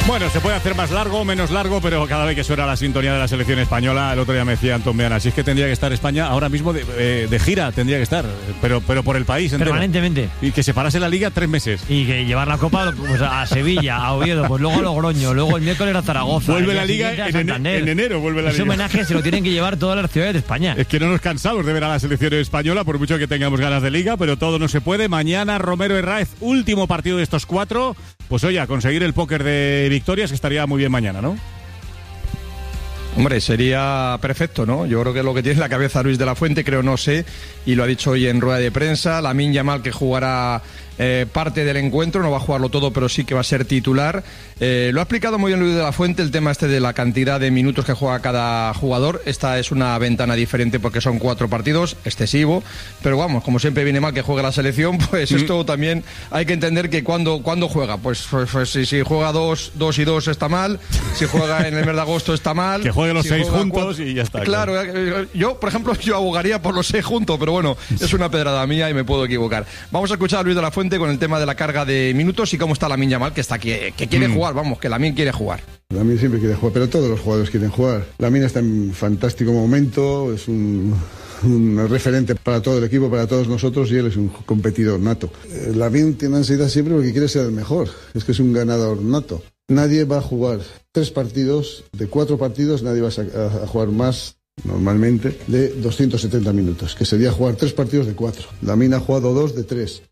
Bueno, se puede hacer más largo o menos largo, pero cada vez que suena la sintonía de la selección española, el otro día me decía Antón Meana, si es que tendría que estar España ahora mismo de gira, tendría que estar, pero por el país entero. Permanentemente. Y que se parase la Liga 3 meses. Y que llevar la Copa pues, a Sevilla, a Oviedo, pues luego a Logroño, luego el miércoles a Zaragoza. Vuelve la Liga en enero, vuelve la Liga. Ese homenaje se lo tienen que llevar todas las ciudades de España. Es que no nos cansamos de ver a la selección española, por mucho que tengamos ganas de Liga, pero todo no se puede. Mañana Romero Herráez, último partido de estos 4. Pues oye, a conseguir el póker de victorias, que estaría muy bien mañana, ¿no? Hombre, sería perfecto, ¿no? Yo creo que es lo que tiene en la cabeza Luis de la Fuente, creo, no sé, y lo ha dicho hoy en rueda de prensa. Lamine Yamal, que jugará parte del encuentro, no va a jugarlo todo, pero sí que va a ser titular. Lo ha explicado muy bien Luis de la Fuente, el tema este de la cantidad de minutos que juega cada jugador. Esta es una ventana diferente porque son 4 partidos, excesivo, pero vamos, como siempre viene mal que juegue la selección, pues esto también hay que entender que cuando juega, pues si juega 2 y 2 está mal, si juega en el mes de agosto está mal. Que juegue los 6 juntos 4, y ya está. Claro, yo, por ejemplo, yo abogaría por los 6 juntos, pero bueno, es una pedrada mía y me puedo equivocar. Vamos a escuchar a Luis de la Fuente con el tema de la carga de minutos y cómo está Lamine Yamal, que está aquí, que quiere jugar, vamos, que Lamine quiere jugar. Lamine siempre quiere jugar, pero todos los jugadores quieren jugar. Lamine está en fantástico momento, es un referente para todo el equipo, para todos nosotros, y él es un competidor nato. Lamine tiene ansiedad siempre porque quiere ser el mejor, es que es un ganador nato. Nadie va a jugar 3 partidos, de 4 partidos, nadie va a jugar más normalmente de 270 minutos, que sería jugar 3 partidos de 4. Lamine ha jugado 2 de 3.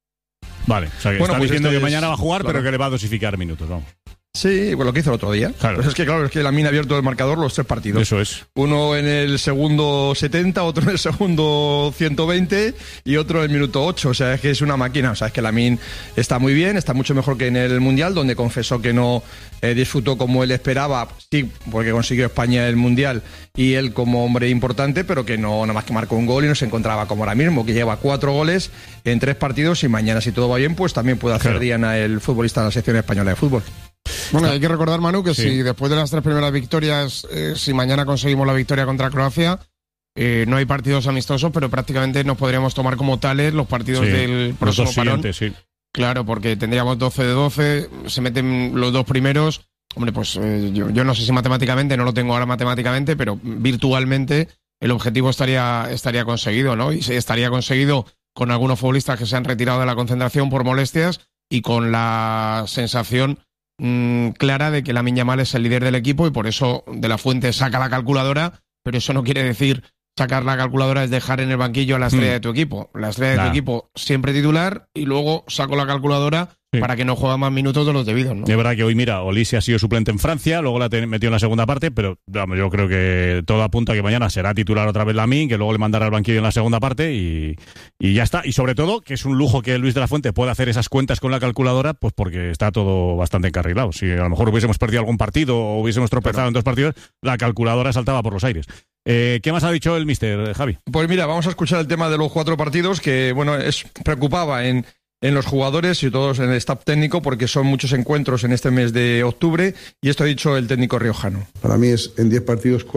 Vale, o sea que bueno, está pues diciendo que es, mañana va a jugar, claro, pero que le va a dosificar minutos, vamos. Sí, pues lo que hizo el otro día. Claro. Pues es que Lamine ha abierto el marcador los 3 partidos. Eso es. Uno en el segundo 70, otro en el segundo 120 y otro en el minuto 8. O sea, es que es una máquina. O sea, es que Lamine está muy bien, está mucho mejor que en el Mundial, donde confesó que no disfrutó como él esperaba. Sí, porque consiguió España el Mundial y él como hombre importante, pero que no, nada más que marcó un gol y no se encontraba como ahora mismo, que lleva 4 goles en 3 partidos y mañana, si todo va bien, pues también puede hacer diana el futbolista de la sección española de fútbol. Bueno, hay que recordar, Manu, que si después de las 3 primeras victorias, si mañana conseguimos la victoria contra Croacia, no hay partidos amistosos, pero prácticamente nos podríamos tomar como tales los partidos del próximo parón. Sí. Claro, porque tendríamos 12 de 12, se meten los 2 primeros. Hombre, pues yo no sé si matemáticamente, no lo tengo ahora matemáticamente, pero virtualmente el objetivo estaría conseguido, ¿no? Y estaría conseguido con algunos futbolistas que se han retirado de la concentración por molestias y con la sensación clara de que Lamine Yamal es el líder del equipo y por eso De la Fuente saca la calculadora, pero eso no quiere decir sacar la calculadora es dejar en el banquillo a la estrella de tu equipo. La estrella de tu equipo siempre titular y luego saco la calculadora para que no juegue más minutos de los debidos, ¿no? Es verdad que hoy, mira, Olise ha sido suplente en Francia, luego la metió en la segunda parte, pero vamos, yo creo que todo apunta a que mañana será titular otra vez Lamine, que luego le mandará al banquillo en la segunda parte y ya está. Y sobre todo, que es un lujo que Luis de la Fuente pueda hacer esas cuentas con la calculadora, pues porque está todo bastante encarrilado. Si a lo mejor hubiésemos perdido algún partido o hubiésemos tropezado en 2 partidos, la calculadora saltaba por los aires. ¿Qué más ha dicho el míster, Javi? Pues mira, vamos a escuchar el tema de los 4 partidos, que bueno, preocupaba en los jugadores y todos en el staff técnico, porque son muchos encuentros en este mes de octubre, y esto ha dicho el técnico riojano. Para mí es en 10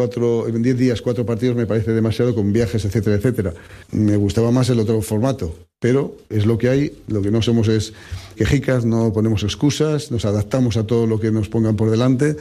días 4 partidos me parece demasiado, con viajes, etcétera, etcétera. Me gustaba más el otro formato, pero es lo que hay. Lo que no somos es quejicas, no ponemos excusas, nos adaptamos a todo lo que nos pongan por delante.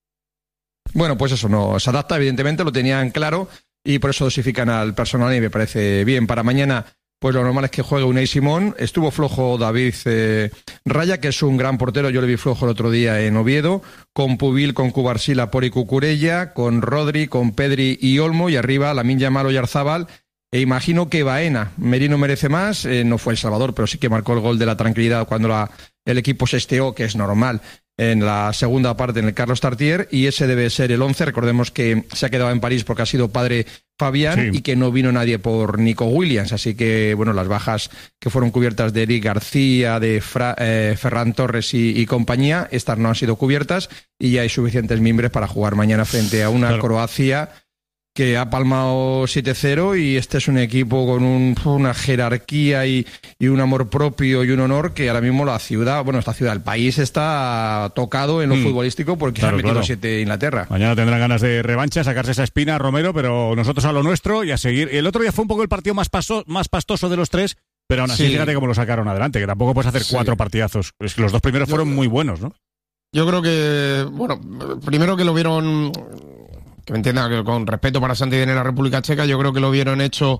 Bueno, pues eso no se adapta, evidentemente, lo tenían claro y por eso dosifican al personal y me parece bien. Para mañana, pues lo normal es que juegue Unai Simón. Estuvo flojo David Raya, que es un gran portero, yo le vi flojo el otro día en Oviedo, con Pubil, con Cubarsí, Por y Cucurella, con Rodri, con Pedri y Olmo, y arriba Lamine Yamal, Oyarzábal, e imagino que Baena. Merino merece más, no fue El Salvador, pero sí que marcó el gol de la tranquilidad cuando el equipo se esteó, que es normal, en la segunda parte en el Carlos Tartier, y ese debe ser el 11. Recordemos que se ha quedado en París porque ha sido padre Fabián y que no vino nadie por Nico Williams, así que bueno, las bajas que fueron cubiertas de Eric García, de Ferran Torres y compañía, estas no han sido cubiertas y ya hay suficientes mimbres para jugar mañana frente a una Croacia que ha palmado 7-0 y este es un equipo con una jerarquía y un amor propio y un honor que ahora mismo el país está tocado en lo futbolístico porque han metido 7 Inglaterra. Mañana tendrán ganas de revancha, sacarse esa espina, Romero, pero nosotros a lo nuestro y a seguir. El otro día fue un poco el partido más pastoso de los 3, pero aún así fíjate cómo lo sacaron adelante, que tampoco puedes hacer 4 partidazos. Es que los 2 primeros fueron muy buenos, ¿no? Yo creo que, bueno, primero que lo vieron, que me entiendan, que con respeto para Santidén y la República Checa, yo creo que lo vieron hecho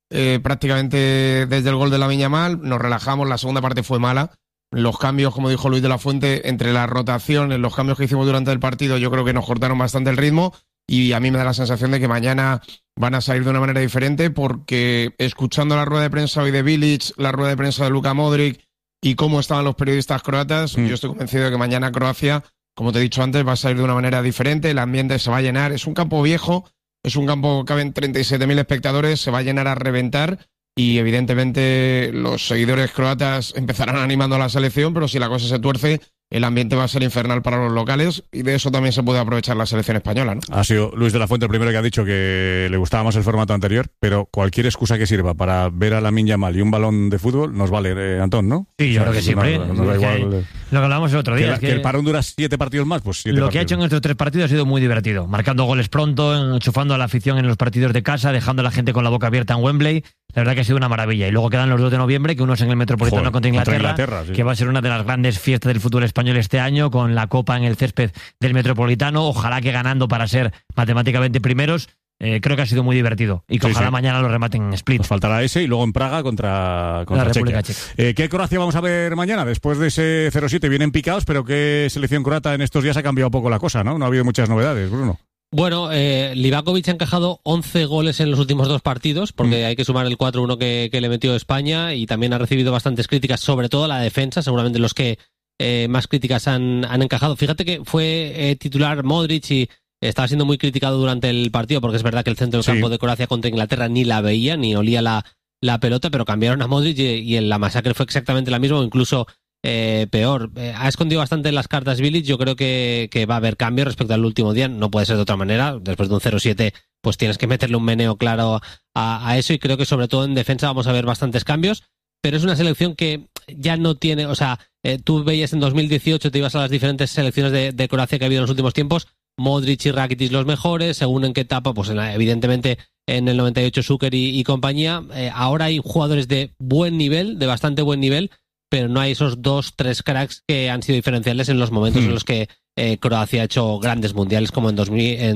prácticamente desde el gol de Lamine Yamal. Nos relajamos, la segunda parte fue mala. Los cambios, como dijo Luis de la Fuente, entre las rotaciones, los cambios que hicimos durante el partido, yo creo que nos cortaron bastante el ritmo y a mí me da la sensación de que mañana van a salir de una manera diferente, porque escuchando la rueda de prensa hoy de Bilic, la rueda de prensa de Luka Modric y cómo estaban los periodistas croatas, yo estoy convencido de que mañana Croacia, como te he dicho antes, va a salir de una manera diferente, el ambiente se va a llenar, es un campo viejo, es un campo que caben 37.000 espectadores, se va a llenar a reventar. Y evidentemente los seguidores croatas empezarán animando a la selección, pero si la cosa se tuerce, el ambiente va a ser infernal para los locales y de eso también se puede aprovechar la selección española, ¿no? Ha sido Luis de la Fuente el primero que ha dicho que le gustaba más el formato anterior, pero cualquier excusa que sirva para ver a Lamine Yamal y un balón de fútbol nos vale, Antón, ¿no? Sí, yo creo que siempre. Nos da igual. Lo que hablábamos el otro día. Que el parón dura 7 partidos más, pues 7 Lo partidos. que ha hecho en estos 3 partidos ha sido muy divertido. Marcando goles pronto, enchufando a la afición en los partidos de casa, dejando a la gente con la boca abierta en Wembley. La verdad que ha sido una maravilla. Y luego quedan los 2 de noviembre, que uno es en el Metropolitano contra Inglaterra, sí. Que va a ser una de las grandes fiestas del fútbol español este año, con la Copa en el césped del Metropolitano. Ojalá que ganando para ser matemáticamente primeros. Creo que ha sido muy divertido y que ojalá mañana lo rematen en Split. Nos faltará ese y luego en Praga contra la República Checa. ¿Qué Croacia vamos a ver mañana? Después de ese 0-7 vienen picados, pero ¿qué selección croata en estos días ha cambiado un poco la cosa, ¿no? No ha habido muchas novedades, Bruno. Bueno, Livakovic ha encajado 11 goles en los últimos 2 partidos, porque hay que sumar el 4-1 que le metió España, y también ha recibido bastantes críticas, sobre todo la defensa, seguramente los que más críticas han encajado. Fíjate que fue titular Modric y estaba siendo muy criticado durante el partido, porque es verdad que el centro del campo de Croacia contra Inglaterra ni la veía, ni olía la pelota, pero cambiaron a Modric y la masacre fue exactamente la misma, o incluso peor. Ha escondido bastante las cartas Bilic. Yo creo que va a haber cambio respecto al último día. No puede ser de otra manera. Después de un 0-7, pues tienes que meterle un meneo claro a eso, y creo que sobre todo en defensa vamos a ver bastantes cambios. Pero es una selección que ya no tiene, o sea, tú veías en 2018, te ibas a las diferentes selecciones de Croacia que ha habido en los últimos tiempos, Modric y Rakitic los mejores, según en qué etapa, pues evidentemente en el 98 Šuker y compañía. Ahora hay jugadores de buen nivel, de bastante buen nivel, pero no hay esos 2-3 cracks que han sido diferenciales en los momentos en los que Croacia ha hecho grandes mundiales, como en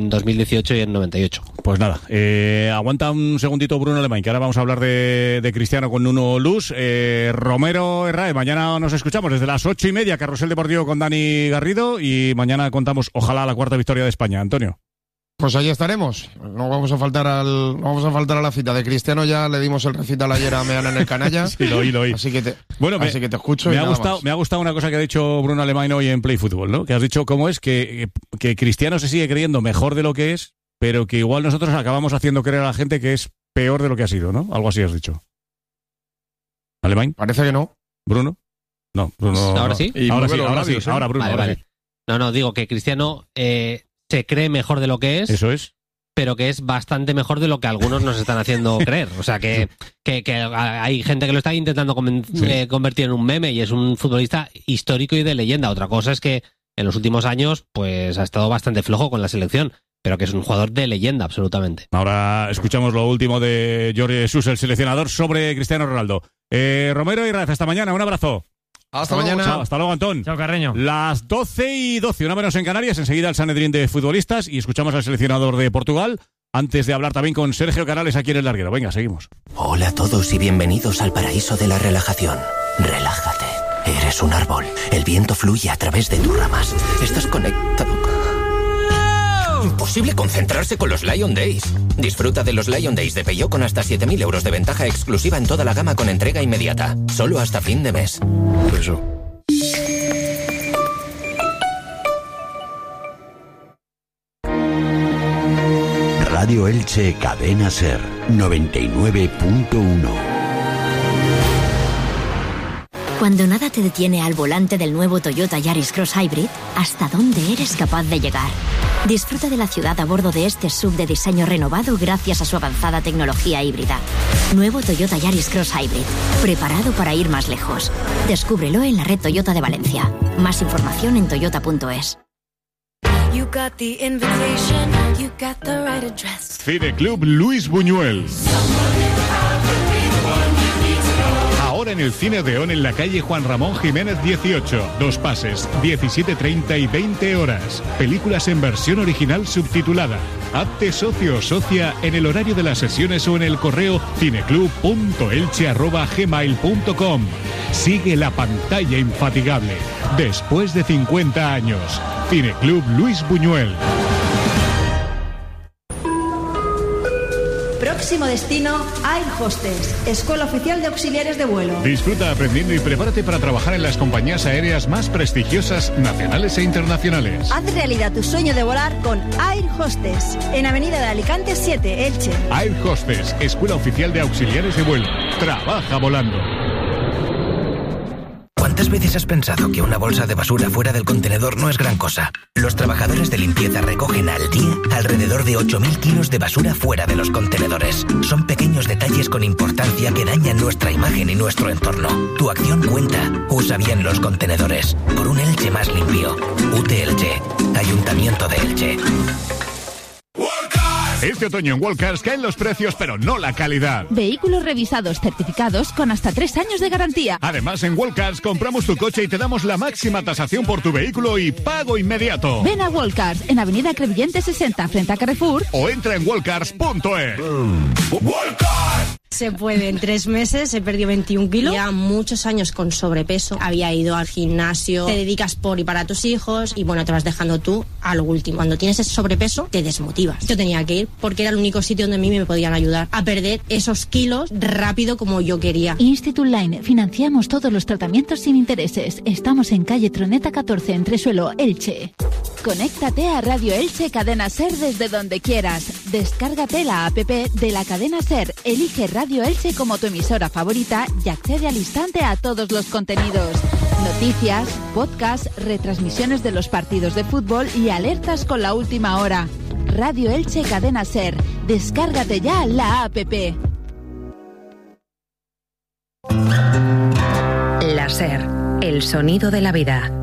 2018 y en 98. Pues nada, aguanta un segundito Bruno Alemán, que ahora vamos a hablar de Cristiano con Nuno Luz. Romero Herrae, mañana nos escuchamos desde las 8:30, Carrusel Deportivo con Dani Garrido, y mañana contamos, ojalá, la 4ª victoria de España. Antonio. Pues ahí estaremos. No vamos a faltar a la cita de Cristiano. Ya le dimos el recital ayer a Meana en el Canalla. Sí, lo oí. Así que te escucho. Me ha gustado una cosa que ha dicho Bruno Alemán hoy en Play Fútbol, ¿no? Que has dicho cómo es que Cristiano se sigue creyendo mejor de lo que es, pero que igual nosotros acabamos haciendo creer a la gente que es peor de lo que ha sido, ¿no? Algo así has dicho. ¿Alemán? Parece que no. ¿Bruno? No, Bruno. ¿Ahora sí? Ahora sí. Ahora Bruno. Vale, ahora vale. sí. No, digo que Cristiano se cree mejor de lo que es. Eso es. Pero que es bastante mejor de lo que algunos nos están haciendo creer. O sea, que hay gente que lo está intentando convertir en un meme, y es un futbolista histórico y de leyenda. Otra cosa es que en los últimos años pues ha estado bastante flojo con la selección, pero que es un jugador de leyenda, absolutamente. Ahora escuchamos lo último de Jorge Jesus, el seleccionador, sobre Cristiano Ronaldo. Romero y Rafa, hasta mañana. Un abrazo. Hasta mañana. Chao, hasta luego, Antón. Chao, Carreño. Las 12:12, 1 menos en Canarias. Enseguida el Sanedrín de futbolistas y escuchamos al seleccionador de Portugal, antes de hablar también con Sergio Canales aquí en El Larguero. Venga, seguimos. Hola a todos y bienvenidos al paraíso de la relajación. Relájate. Eres un árbol. El viento fluye a través de tus ramas. Estás conectado. Imposible concentrarse con los Lion Days. Disfruta de los Lion Days de Peugeot con hasta 7.000 euros de ventaja exclusiva en toda la gama con entrega inmediata. Solo hasta fin de mes. Eso. Radio Elche Cadena Ser 99.1. Cuando nada te detiene al volante del nuevo Toyota Yaris Cross Hybrid, ¿hasta dónde eres capaz de llegar? Disfruta de la ciudad a bordo de este SUV de diseño renovado gracias a su avanzada tecnología híbrida. Nuevo Toyota Yaris Cross Hybrid, preparado para ir más lejos. Descúbrelo en la red Toyota de Valencia. Más información en toyota.es. Cine Club Luis Buñuel. Ahora Ahora en el Cine Odeón en la calle Juan Ramón Jiménez 18. 2 pases, 17:30 y 20 horas. Películas en versión original subtitulada. Hazte socio o socia en el horario de las sesiones o en el correo cineclub.elche@gmail.com. Sigue la pantalla infatigable. Después de 50 años. Cineclub Luis Buñuel. Próximo destino, Air Hostess, Escuela Oficial de Auxiliares de Vuelo. Disfruta aprendiendo y prepárate para trabajar en las compañías aéreas más prestigiosas, nacionales e internacionales. Haz realidad tu sueño de volar con Air Hostess, en Avenida de Alicante 7, Elche. Air Hostess, Escuela Oficial de Auxiliares de Vuelo. Trabaja volando. ¿Cuántas veces has pensado que una bolsa de basura fuera del contenedor no es gran cosa? Los trabajadores de limpieza recogen al día alrededor de 8.000 kilos de basura fuera de los contenedores. Son pequeños detalles con importancia que dañan nuestra imagen y nuestro entorno. Tu acción cuenta. Usa bien los contenedores. Por un Elche más limpio. UTE Elche. Ayuntamiento de Elche. Este otoño en Wallcars caen los precios, pero no la calidad. Vehículos revisados, certificados, con hasta 3 años de garantía. Además, en Wallcars compramos tu coche y te damos la máxima tasación por tu vehículo y pago inmediato. Ven a Wallcars, en Avenida Crevillente 60, frente a Carrefour. O entra en wallcars.es. Se puede, en 3 meses he perdido 21 kilos. Ya muchos años con sobrepeso. Había ido al gimnasio, te dedicas por y para tus hijos y bueno, te vas dejando tú a lo último. Cuando tienes ese sobrepeso, te desmotivas. Yo tenía que ir porque era el único sitio donde a mí me podían ayudar a perder esos kilos rápido como yo quería. Institute Line, financiamos todos los tratamientos sin intereses. Estamos en calle Troneta 14, Entresuelo, Elche. Conéctate a Radio Elche Cadena Ser desde donde quieras. Descárgate la app de la cadena Ser. Elige Radio Elche como tu emisora favorita y accede al instante a todos los contenidos. Noticias, podcasts, retransmisiones de los partidos de fútbol y alertas con la última hora. Radio Elche Cadena Ser. Descárgate ya la app. La Ser, el sonido de la vida.